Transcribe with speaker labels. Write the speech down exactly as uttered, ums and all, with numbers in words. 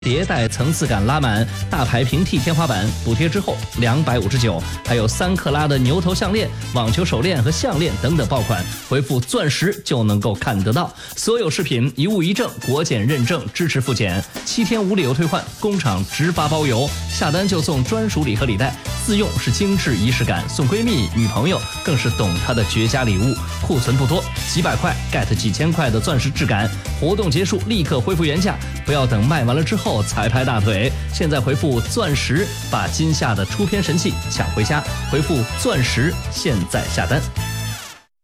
Speaker 1: 迭代层次感拉满，大牌平替天花板补贴之后两百五十九，还有三克拉的牛头项链、网球手链和项链等等爆款，回复钻石就能够看得到。所有饰品一物一证，国检认证，支持复检，七天无理由退换，工厂直发包邮，下单就送专属礼盒礼袋，自用是精致仪式感，送闺蜜、女朋友更是懂她的绝佳礼物。库存不多，几百块 get 几千块的钻石质感，活动结束立刻恢复原价，不要等卖完了之后才拍大腿。现在回复钻石，把今夏的出片神器抢回家。回复钻石，现在下单。